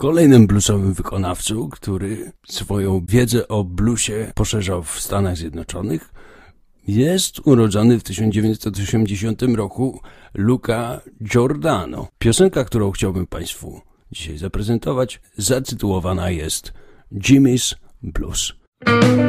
Kolejnym bluesowym wykonawcą, który swoją wiedzę o bluesie poszerzał w Stanach Zjednoczonych, jest urodzony w 1980 roku Luca Giordano. Piosenka, którą chciałbym Państwu dzisiaj zaprezentować, zatytułowana jest Jimmy's Blues.